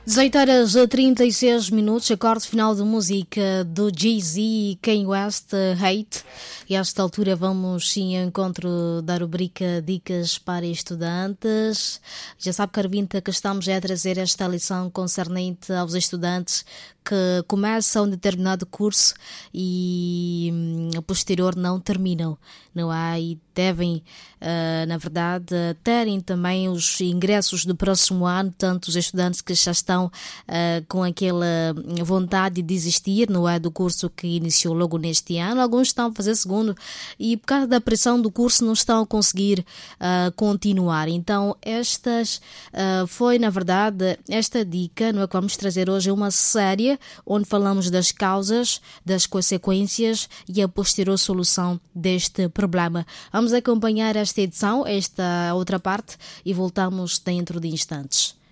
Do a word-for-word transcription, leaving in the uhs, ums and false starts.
dezoito horas e trinta e seis minutos, acorde final de música do Jay-Z e Kanye West, Hate. E a esta altura vamos sim ao encontro da rubrica Dicas para Estudantes. Já sabe, Carvinta, que estamos a trazer esta lição concernente aos estudantes que começam um determinado curso e a posterior não terminam, não é? E devem, uh, na verdade, terem também os ingressos do próximo ano, tanto os estudantes que já estão uh, com aquela vontade de desistir, não é, do curso que iniciou logo neste ano. Alguns estão a fazer segundo e por causa da pressão do curso não estão a conseguir uh, continuar. Então, estas uh, foi, na verdade, esta dica, não é, que vamos trazer hoje, é uma série onde falamos das causas, das consequências e a posterior solução deste problema. Vamos acompanhar esta edição, esta outra parte, e voltamos dentro de instantes.